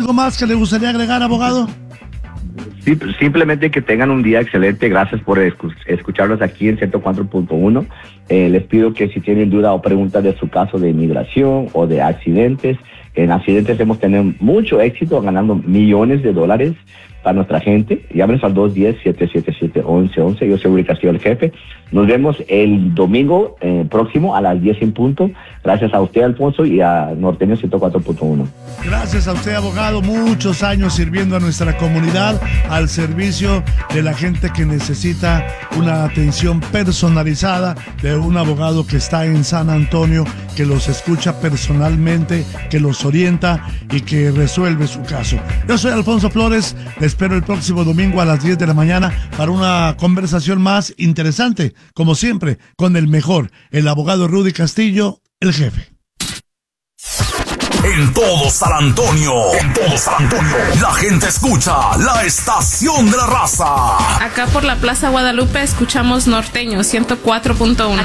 ¿Algo más que le gustaría agregar, abogado? Sí, simplemente que tengan un día excelente. Gracias por escucharnos aquí en 104.1. Les pido que si tienen duda o preguntas de su caso de inmigración o de accidentes, en accidentes hemos tenido mucho éxito ganando millones de dólares para nuestra gente. Llámenos al 210-777-1111. Yo soy Willy Castillo, el jefe. Nos vemos el domingo próximo a las 10 en punto. Gracias a usted, Alfonso, y a Norteño 104.1. Gracias a usted, abogado. Muchos años sirviendo a nuestra comunidad, al servicio de la gente que necesita una atención personalizada, de un abogado que está en San Antonio, que los escucha personalmente, que los orienta y que resuelve su caso. Yo soy Alfonso Flores. Les espero el próximo domingo a las 10 de la mañana para una conversación más interesante, como siempre, con el mejor, el abogado Rudy Castillo, el jefe. En todo San Antonio, la gente escucha la estación de la raza. Acá por la Plaza Guadalupe escuchamos Norteño 104.1.